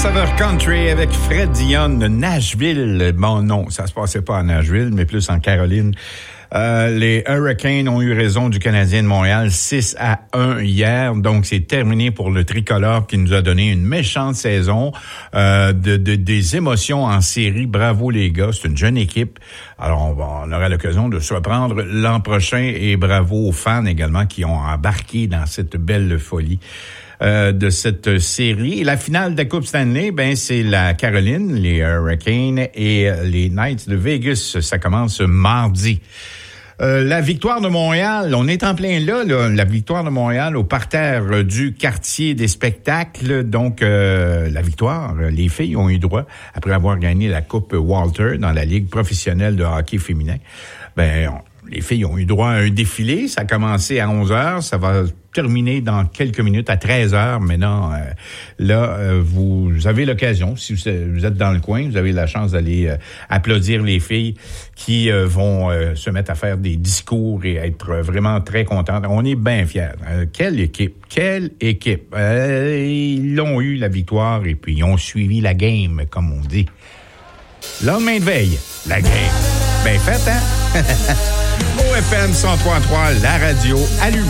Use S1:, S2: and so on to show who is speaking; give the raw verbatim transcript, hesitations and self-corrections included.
S1: Saveur country avec Fred Dion de Nashville. Bon, non, ça se passait pas à Nashville, mais plus en Caroline. Euh, les Hurricanes ont eu raison du Canadien de Montréal six à un hier. Donc, c'est terminé pour le tricolore qui nous a donné une méchante saison, euh, de, de des émotions en série. Bravo les gars, c'est une jeune équipe. Alors, on, va, on aura l'occasion de se reprendre l'an prochain et bravo aux fans également qui ont embarqué dans cette belle folie. Euh, de cette série. Et la finale de la Coupe Stanley, ben c'est la Caroline, les Hurricanes et les Knights de Vegas. Ça commence mardi. Euh, la victoire de Montréal, on est en plein là, là, la victoire de Montréal au parterre du quartier des spectacles. Donc, euh, la victoire, les filles ont eu droit, après avoir gagné la Coupe Walter dans la Ligue professionnelle de hockey féminin. Ben, on, les filles ont eu droit à un défilé. Ça a commencé à onze heures. Ça va terminer dans quelques minutes à treize heures. Maintenant, euh, là, euh, vous avez l'occasion, si vous, vous êtes dans le coin, vous avez la chance d'aller euh, applaudir les filles qui euh, vont euh, se mettre à faire des discours et être vraiment très contentes. On est bien fiers. Euh, quelle équipe! Quelle équipe! Euh, ils l'ont eu, la victoire, et puis ils ont suivi la game, comme on dit. Lendemain de veille, la game. Bien faite, hein? O F M cent trois point trois, la radio allumée.